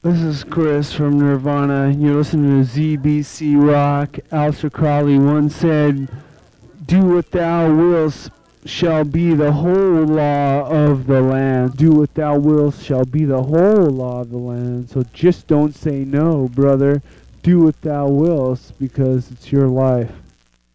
This is Chris from Nirvana. You're listening to ZBC Rock. Aleister Crowley once said, "Do what thou wilt shall be the whole law of the land. Do what thou wilt shall be the whole law of the land." So just don't say no, brother. Do what thou wilt because it's your life.